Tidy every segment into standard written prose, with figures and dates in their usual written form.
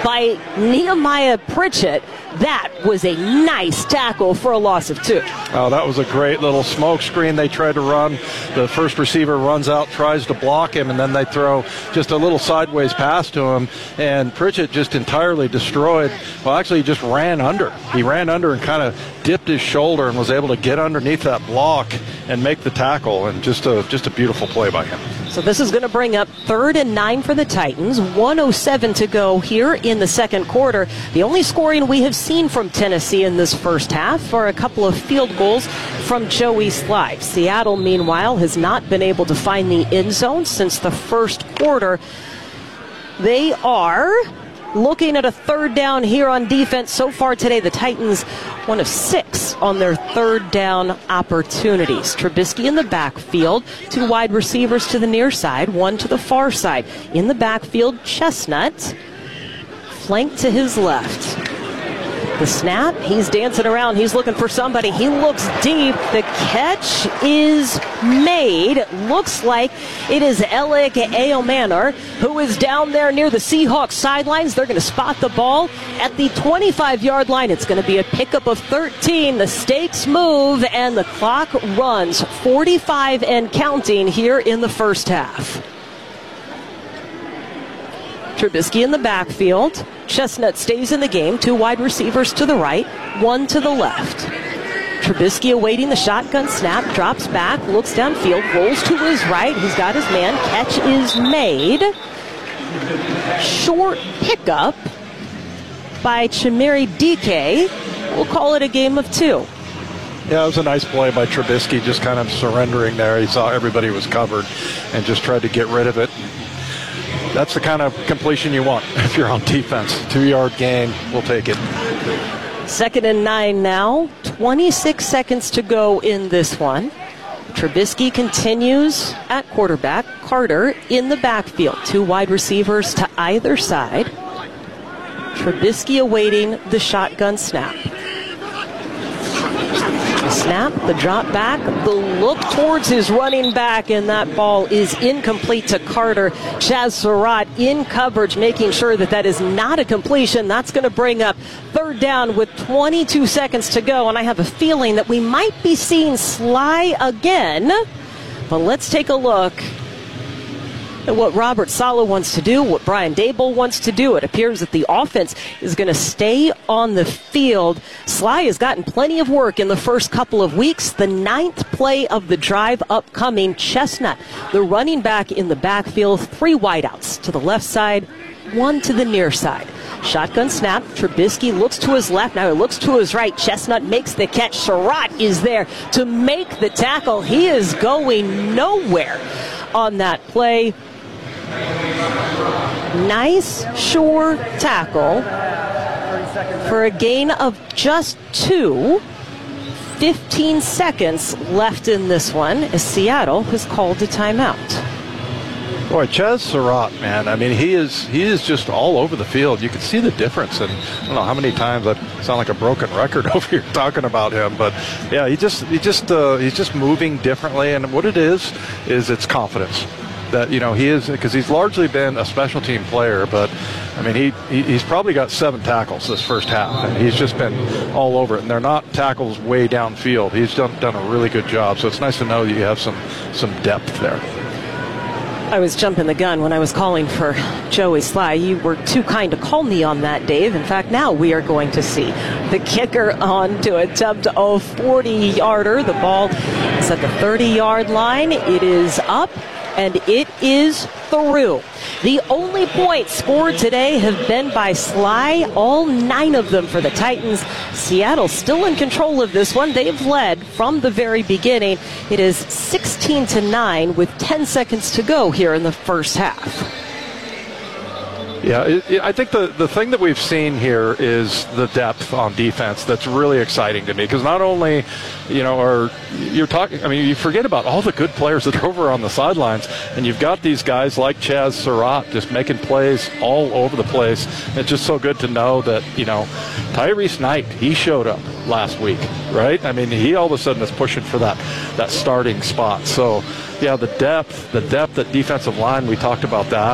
by Nehemiah Pritchett. That was a nice tackle for a loss of 2. Oh, that was a great little smoke screen they tried to run. The first receiver runs out, tries to block him, and then they throw just a little sideways pass to him, and Pritchett just entirely destroyed. Well, actually, he just ran under. He ran under and kind of dipped his shoulder and was able to get underneath that block and make the tackle, and just a beautiful play by him. So this is going to bring up 3rd and 9 for the Titans. 1:07 to go here in the second quarter. The only scoring we have seen from Tennessee in this first half are a couple of field goals from Joey Slye. Seattle, meanwhile, has not been able to find the end zone since the first quarter. They are looking at a 3rd down here on defense. So far today, the Titans 1 of 6 on their 3rd down opportunities. Trubisky in the backfield, 2 wide receivers to the near side, 1 to the far side. In the backfield, Chestnut, flanked to his left. The snap, he's dancing around, he's looking for somebody, he looks deep, the catch is made. It looks like it is Alec Ayomanor, who is down there near the Seahawks sidelines. They're going to spot the ball at the 25-yard line. It's going to be a pickup of 13. The stakes move and the clock runs 45 and counting here in the first half. Trubisky in the backfield. Chestnut stays in the game. 2 wide receivers to the right, 1 to the left. Trubisky awaiting the shotgun snap, drops back, looks downfield, rolls to his right. He's got his man. Catch is made. Short pickup by Chimere Dike. We'll call it a game of 2. Yeah, it was a nice play by Trubisky, just kind of surrendering there. He saw everybody was covered and just tried to get rid of it. That's the kind of completion you want if you're on defense. 2-yard gain, we'll take it. 2nd and 9 now. 26 seconds to go in this one. Trubisky continues at quarterback. Carter in the backfield. 2 wide receivers to either side. Trubisky awaiting the shotgun snap. The snap, the drop back, the look towards his running back, and that ball is incomplete to Carter. Chaz Surratt in coverage, making sure that is not a completion. That's going to bring up 3rd down with 22 seconds to go, and I have a feeling that we might be seeing Slye again. But let's take a look at what Robert Saleh wants to do, what Brian Daboll wants to do. It appears that the offense is going to stay on the field. Slye has gotten plenty of work in the first couple of weeks. The 9th play of the drive upcoming. Chestnut, the running back in the backfield. 3 wideouts to the left side, 1 to the near side. Shotgun snap. Trubisky looks to his left. Now he looks to his right. Chestnut makes the catch. Surratt is there to make the tackle. He is going nowhere on that play. Nice, sure tackle for a gain of just 2. 15 seconds left in this one as Seattle has called a timeout. Boy, Chaz Surratt, man, I mean, he is just all over the field. You can see the difference, and I don't know how many times I sound like a broken record over here talking about him, but yeah, he's just moving differently, and what it is it's confidence. That, you know, he is, because he's largely been a special team player, but I mean, he's probably got 7 tackles this first half, and he's just been all over it. And they're not tackles way downfield. He's done a really good job. So it's nice to know that you have some depth there. I was jumping the gun when I was calling for Joey Slye. You were too kind to call me on that, Dave. In fact, now we are going to see the kicker on to attempt a 40-yarder. The ball is at the 30-yard line. It is up, and it is through. The only points scored today have been by Slye, all 9 of them for the Titans. Seattle still in control of this one. They've led from the very beginning. It is 16-9 with 10 seconds to go here in the first half. Yeah, I think the thing that we've seen here is the depth on defense that's really exciting to me, because not only, you know, you forget about all the good players that are over on the sidelines, and you've got these guys like Chaz Surratt just making plays all over the place. It's just so good to know that, you know, Tyrese Knight, he showed up last week, right? I mean, he all of a sudden is pushing for that starting spot. So, yeah, the depth at defensive line, we talked about that.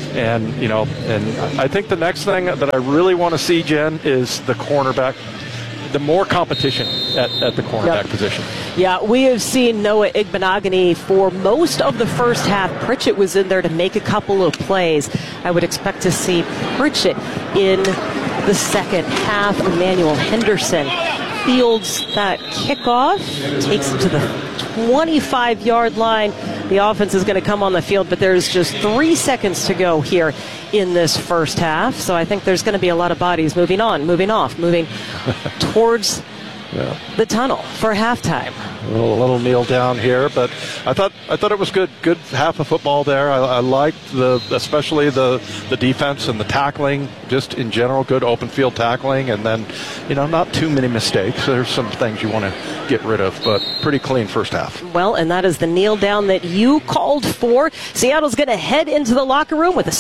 And, and I think the next thing that I really want to see, Jen, is the cornerback, the more competition at the cornerback position. Yeah, we have seen Noah Igbenogany for most of the first half. Pritchett was in there to make a couple of plays. I would expect to see Pritchett in the second half. Emmanuel Henderson fields that kickoff, takes it to the 25-yard line. The offense is going to come on the field, but there's just 3 seconds to go here in this first half. So I think there's going to be a lot of bodies moving on, moving off, moving towards the tunnel for halftime. A little kneel down here, but I thought it was good half of football there. I liked especially the defense and the tackling, just in general, good open field tackling, and then not too many mistakes. There's some things you want to get rid of, but pretty clean first half. Well, and that is the kneel down that you called for. Seattle's going to head into the locker room with a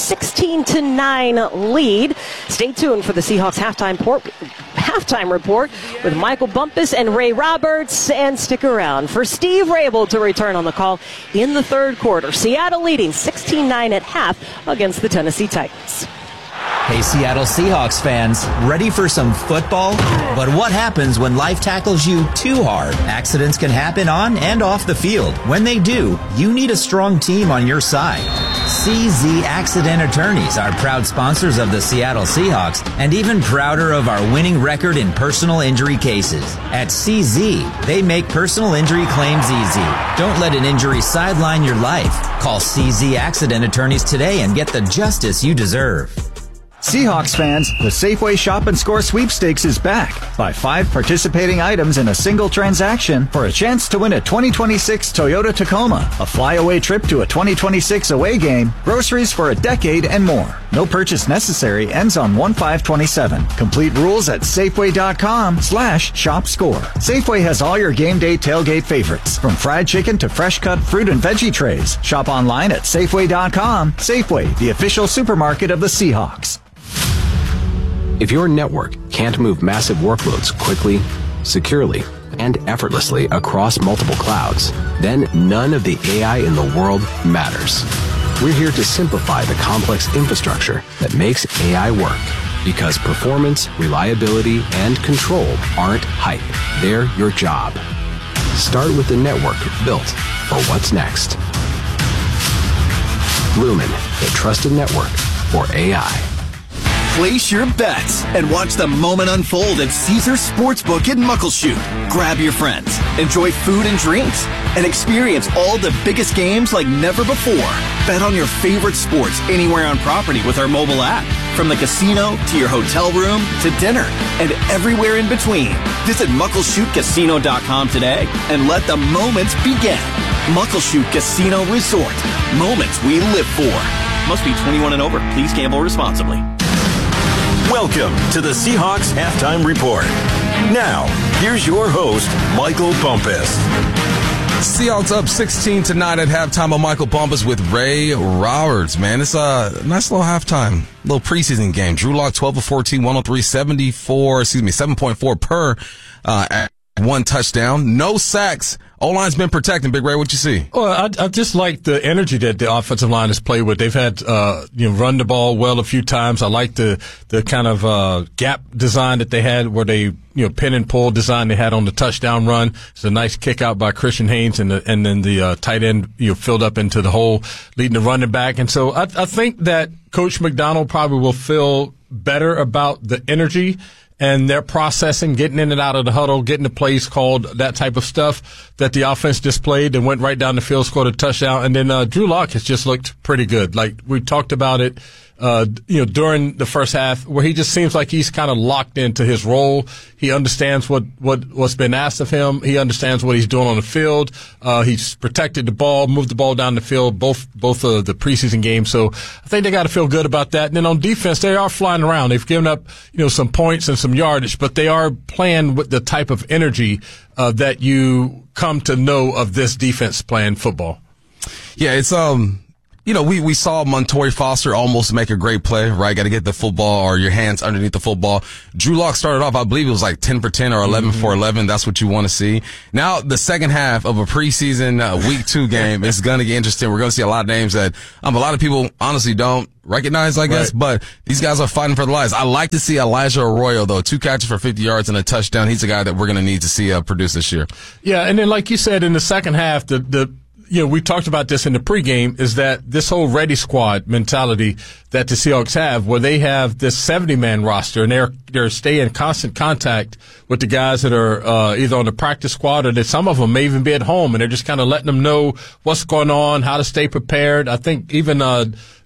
16-9 lead. Stay tuned for the Seahawks halftime report with Michael Bumpus and Ray Roberts, and stick around for Steve Rabel to return on the call in the third quarter. Seattle leading 16-9 at half against the Tennessee Titans. Hey, Seattle Seahawks fans, ready for some football? But what happens when life tackles you too hard? Accidents can happen on and off the field. When they do, you need a strong team on your side. CZ Accident Attorneys are proud sponsors of the Seattle Seahawks and even prouder of our winning record in personal injury cases. At CZ, they make personal injury claims easy. Don't let an injury sideline your life. Call CZ Accident Attorneys today and get the justice you deserve. Seahawks fans, the Safeway Shop and Score Sweepstakes is back. Buy 5 participating items in a single transaction for a chance to win a 2026 Toyota Tacoma, a flyaway trip to a 2026 away game, groceries for a decade, and more. No purchase necessary. Ends on 1/5/27. Complete rules at Safeway.com/ShopScore. Safeway has all your game day tailgate favorites, from fried chicken to fresh cut fruit and veggie trays. Shop online at Safeway.com. Safeway, the official supermarket of the Seahawks. If your network can't move massive workloads quickly, securely, and effortlessly across multiple clouds, then none of the AI in the world matters. We're here to simplify the complex infrastructure that makes AI work, because performance, reliability, and control aren't hype. They're your job. Start with the network built for what's next. Lumen, the trusted network for AI. Place your bets and watch the moment unfold at Caesars Sportsbook in Muckleshoot. Grab your friends, enjoy food and drinks, and experience all the biggest games like never before. Bet on your favorite sports anywhere on property with our mobile app. From the casino to your hotel room to dinner and everywhere in between. Visit MuckleshootCasino.com today and let the moments begin. Muckleshoot Casino Resort. Moments we live for. Must be 21 and over. Please gamble responsibly. Welcome to the Seahawks Halftime Report. Now, here's your host, Michael Bumpus. Seahawks up 16-9 at halftime. I'm Michael Bumpus with Ray Roberts. Man, it's a nice little halftime, little preseason game. Drew Lock 12 of 14, 7.4 per at 1 touchdown. No sacks. O-line's been protecting. Big Ray, what you see? Well, I just like the energy that the offensive line has played with. They've had, run the ball well a few times. I like the kind of, gap design that they had where they, pin and pull design they had on the touchdown run. It's a nice kick out by Christian Haynes and then the tight end, filled up into the hole, leading the running back. And so I think that Coach McDonald probably will feel better about the energy and their processing, getting in and out of the huddle, getting the plays called, that type of stuff that the offense displayed and went right down the field, scored a touchdown. And then Drew Lock has just looked pretty good. Like we talked about it, during the first half, where he just seems like he's kind of locked into his role. He understands what's been asked of him. He understands what he's doing on the field. He's protected the ball, moved the ball down the field, both of the preseason games. So I think they got to feel good about that. And then on defense, they are flying around. They've given up, some points and some yardage, but they are playing with the type of energy that you come to know of this defense playing football. Yeah, it's we saw Montorie Foster almost make a great play, right? Got to get the football or your hands underneath the football. Drew Lock started off, I believe it was like 10 for 10 or 11 for 11. That's what you want to see. Now, the second half of a preseason week 2 game is going to get interesting. We're going to see a lot of names that a lot of people honestly don't recognize, I guess, but these guys are fighting for their lives. I like to see Elijah Arroyo, though. 2 catches for 50 yards and a touchdown. He's a guy that we're going to need to see produce this year. Yeah, and then like you said, in the second half, we talked about this in the pregame, is that this whole ready squad mentality that the Seahawks have, where they have this 70-man roster and they're staying in constant contact with the guys that are either on the practice squad or that some of them may even be at home, and they're just kind of letting them know what's going on, how to stay prepared. I think even